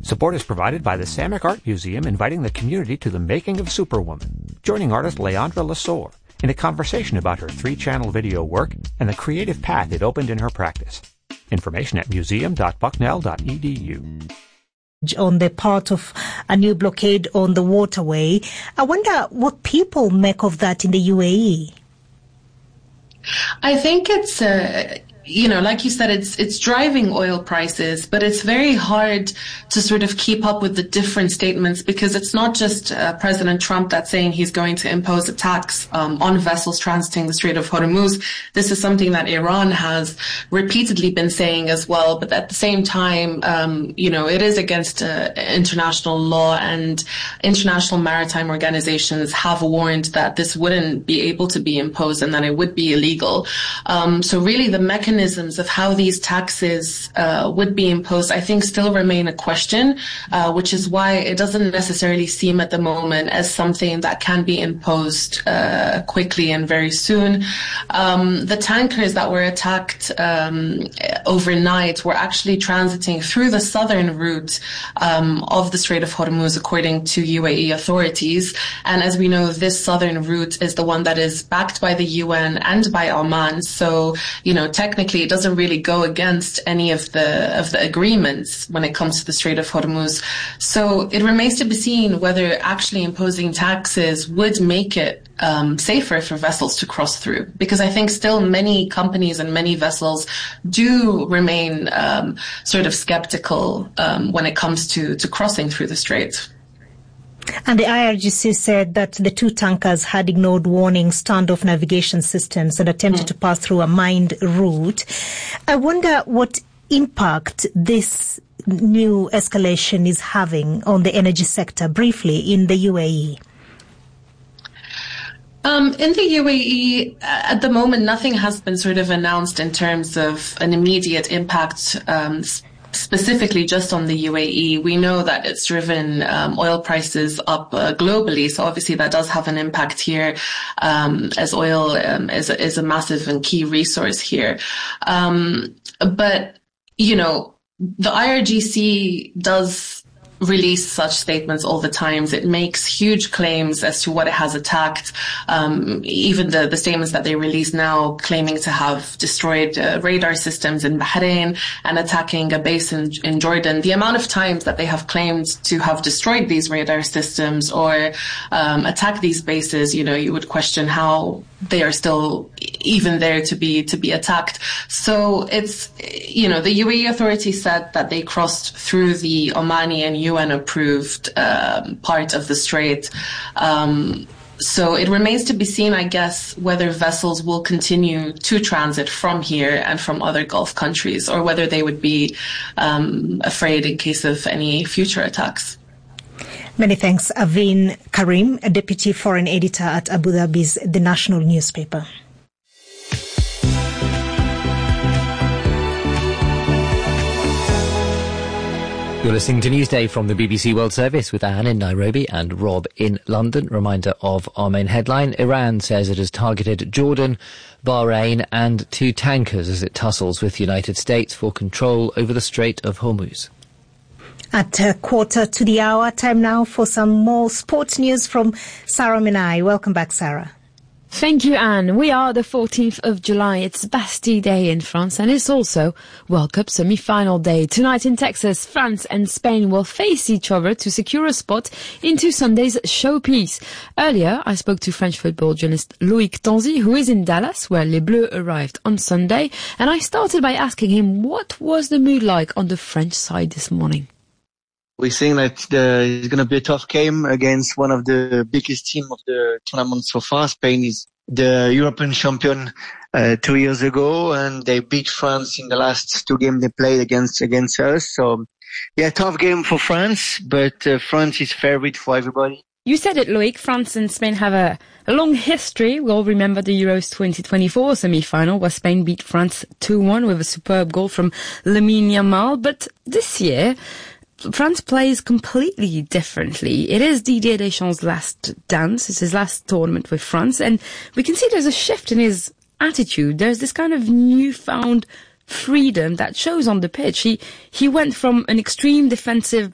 Support is provided by the Samick Art Museum, inviting the community to the making of Superwoman, joining artist Leandra Lesoeur in a conversation about her 3-channel video work and the creative path it opened in her practice. Information at museum.bucknell.edu. On the part of a new blockade on the waterway. I wonder what people make of that in the UAE. I think it's like you said, it's driving oil prices, but it's very hard to sort of keep up with the different statements, because it's not just President Trump that's saying he's going to impose a tax on vessels transiting the Strait of Hormuz. This is something that Iran has repeatedly been saying as well. But at the same time, it is against international law, and international maritime organizations have warned that this wouldn't be able to be imposed and that it would be illegal. So really the mechanisms of how these taxes would be imposed, I think, still remain a question, which is why it doesn't necessarily seem at the moment as something that can be imposed quickly and very soon. The tankers that were attacked overnight were actually transiting through the southern route of the Strait of Hormuz, according to UAE authorities. And as we know, this southern route is the one that is backed by the UN and by Oman. So, technically it doesn't really go against any of the agreements when it comes to the Strait of Hormuz. So it remains to be seen whether actually imposing taxes would make it safer for vessels to cross through, because I think still many companies and many vessels do remain sort of skeptical when it comes to crossing through the strait. And the IRGC said that the 2 tankers had ignored warning standoff navigation systems and attempted to pass through a mined route. I wonder what impact this new escalation is having on the energy sector, briefly, in the UAE. In the UAE, at the moment, nothing has been sort of announced in terms of an immediate impact, specifically just on the UAE. We know that it's driven oil prices up globally, so obviously that does have an impact here, as oil is a massive and key resource here. But the IRGC does release such statements all the time. It makes huge claims as to what it has attacked. Even the statements that they release now, claiming to have destroyed radar systems in Bahrain and attacking a base in Jordan. The amount of times that they have claimed to have destroyed these radar systems or attacked these bases, you would question how they are still even there to be attacked. So it's, the UAE authority said that they crossed through the Omani and UN approved part of the strait. So it remains to be seen, I guess, whether vessels will continue to transit from here and from other Gulf countries, or whether they would be afraid in case of any future attacks. Many thanks, Aveen Karim, a deputy foreign editor at Abu Dhabi's The National newspaper. You're listening to Newsday from the BBC World Service with Anne in Nairobi and Rob in London. Reminder of our main headline. Iran says it has targeted Jordan, Bahrain and 2 tankers as it tussles with the United States for control over the Strait of Hormuz. At 1:15, time now for some more sports news from Sarah Minai. Welcome back, Sarah. Thank you, Anne. We are the 14th of July. It's Bastille Day in France, and it's also World Cup semi-final day. Tonight in Texas, France and Spain will face each other to secure a spot into Sunday's showpiece. Earlier, I spoke to French football journalist Loïc Tanzi, who is in Dallas, where Les Bleus arrived on Sunday, and I started by asking him what was the mood like on the French side this morning. We think that it's going to be a tough game against one of the biggest teams of the tournament so far. Spain is the European champion 2 years ago, and they beat France in the last 2 games they played against us. So, yeah, tough game for France, but France is favorite for everybody. You said it, Loïc. France and Spain have a long history. We all remember the Euros 2024 semi-final where Spain beat France 2-1 with a superb goal from Lamine Yamal. But this year, France plays completely differently. It is Didier Deschamps' last dance. It's his last tournament with France. And we can see there's a shift in his attitude. There's this kind of newfound freedom that shows on the pitch. He went from an extreme defensive